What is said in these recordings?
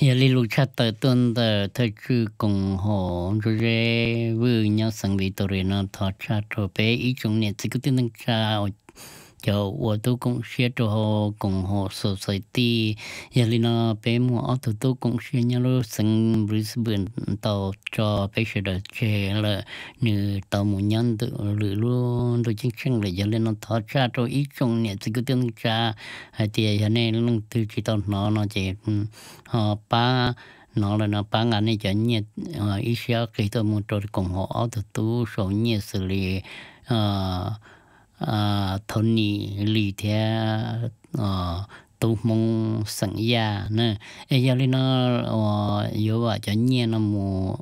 giờ li lu chat tới tuần tới thời cứ cùng họ rồi vừa nhau sang Victoria nó thọ chat rồi bé ý chung này chỉ có tiếng năng cha cho 我都贡献之后共和 society 也里呢被我都贡献了咯生 Brisbane 到cho bây giờ được chơi là như tàu một nhân tự lựa luôn rồi chính xác là giờ lên nó thoát ra rồi ít trong này chỉ có tiếng cha hay thì giờ này nó từ chỉ tàu nó chỉ họ ba nó là nó ba ngày này cho nhiệt ít xíu khi tôi muốn cho cùng họ tu số nhiệt xử lý thôn nhị lì theo tu mong sẵn ya nè ấy giờ lên nó yếu à cho nhẹ nó mù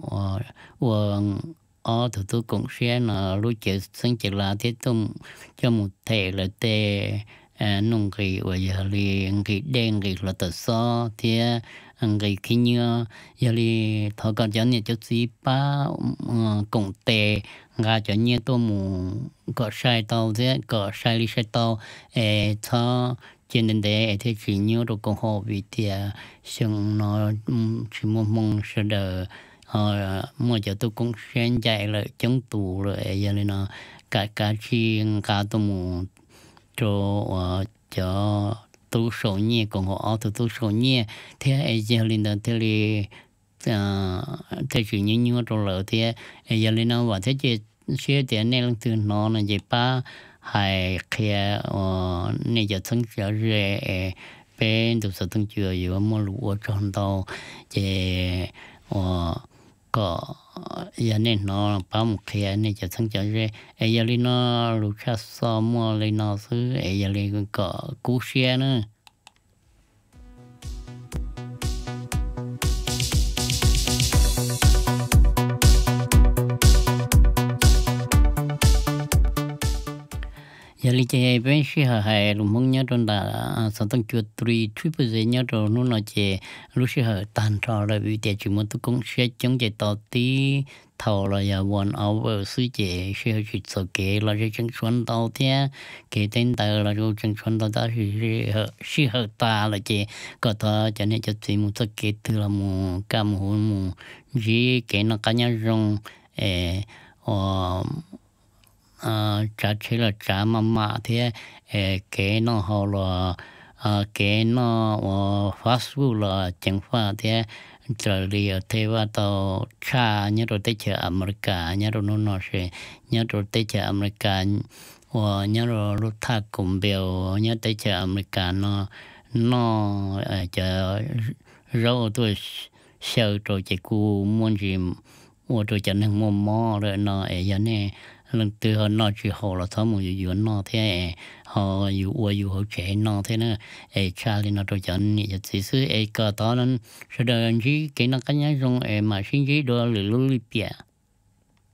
thủ tu cũng sẽ nó lúc chơi sinh chỉ là thế tung cho một thể là tê nông cái và giờ liền cái đen cái là tự so thì cái khi như giờ li thọ còn cho nhẹ cho gì ba cũng tệ ngã cho nhẹ tôi mù có sai tàu thế có sai li sai tàu cho trên đến đấy thì chỉ nhớ được công họ vì thì xong nó chỉ mong sẽ đỡ mua cho tôi cũng xuyên chạy lại chống tù rồi giờ này nó cả chi cả tôi mù cho tu sổ nhẹ còn họ tu sổ nhẹ thế giờ lên đó thế chỉ như rồi lỡ thế giờ lên nó và thế chỉ xe tiền này từ nó là gì ba hay kia này giờ thân trở về bên từ sự thân chưaอยู่mua lúa tròn tàu chỉ có giờ này nó bao một kia này giờ thân trở về giờ này nó lúa cha so mua lên nó xứ giờ này có cú xe nữa giờ lý chơi bên sĩ hay lúc mong nhớ trong đã sản tăng chuột three triple nhớ rồi nó nói chơi lúc sĩ hay tàn trò là vì để chúng mình cũng sẽ chống chạy tàu tí thầu là giờ 1 hour sư chế sĩ hay chỉ số kế là chỉ chân xuân tàu thế kế tên tàu là cho chân xuân tàu ta sĩ hay ta là chơi có thọ cho nên cho chỉ một số kế từ là một cam hồn một gì kế nó cá nhân rong trả chế là trả mà thế cái nó họ là cái nó fast food là chẳng phải thế trở đi thế và tàu cha nhớ rồi tới chợ America nhớ rồi nó sẽ nhớ rồi tới chợ America nhớ rồi lúc thà cùng biểu nhớ tới chợ America nó chợ rau tôi sợ rồi chỉ cu muốn gì mua rồi chẳng nên mua mò rồi nó ở nhà này lần từ họ nói chuyện họ là thấu một vụ nó thế họ vụ họ trẻ nó thế nữa cha thì nó rồi chọn như thế sự cái đó nó sẽ đợi gì cái nó cái nhá trong mà sinh gì đó là lưu lý bia